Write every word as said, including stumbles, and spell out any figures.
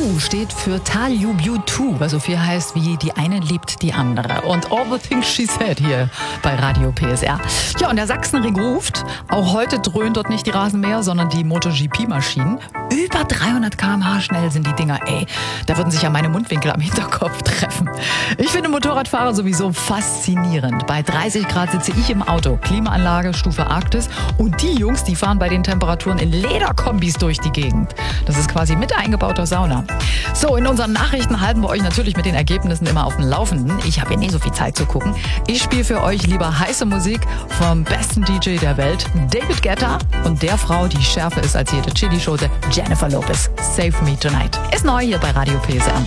U steht für Tell You You Too, was so viel heißt wie die eine liebt die andere. Und All the Things She Said hier bei Radio P S R. Ja, und der Sachsenring ruft. Auch heute dröhnt dort nicht die Rasenmäher, sondern die MotoGP-Maschinen. Über dreihundert Kilometer pro Stunde schnell sind die Dinger, ey. Da würden sich ja meine Mundwinkel am Hinterkopf treffen. Ich finde Motorradfahrer sowieso faszinierend. Bei dreißig Grad sitze ich im Auto. Klimaanlage, Stufe Arktis. Und die Jungs, die fahren bei den Temperaturen in Lederkombis durch die Gegend. Das ist quasi mit eingebauter Sauna. So, in unseren Nachrichten halten wir euch natürlich mit den Ergebnissen immer auf dem Laufenden. Ich habe ja nie so viel Zeit zu gucken. Ich spiele für euch lieber heiße Musik vom besten D J der Welt, David Guetta, und der Frau, die schärfer ist als jede Chili-Schote, Jennifer Lopez. Save Me Tonight. Ist neu hier bei Radio P S R.